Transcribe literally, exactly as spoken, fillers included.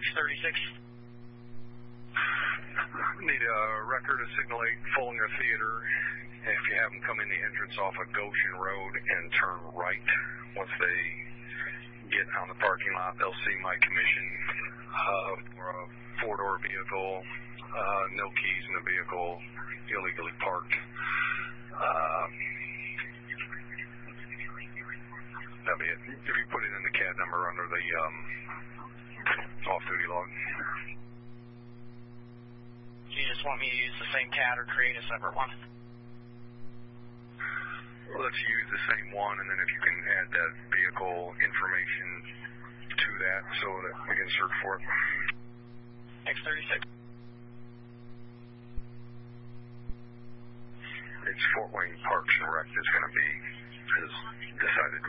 thirty-six. Need a record of Signal eight Fullinger Theater. If you have them come in the entrance off of Goshen Road and turn right, once they get on the parking lot, they'll see my commission uh, for a four-door vehicle, uh, no keys in the vehicle, illegally parked. Uh, that'll be it. If you put it in the C A D number under the um, off-duty log. Do you just want me to use the same C A D or create a separate one? Let's use the same one, and then if you can add that vehicle information to that so that we can search for it. X thirty-six. It's Fort Wayne Parks and Rec that's going to be has decided to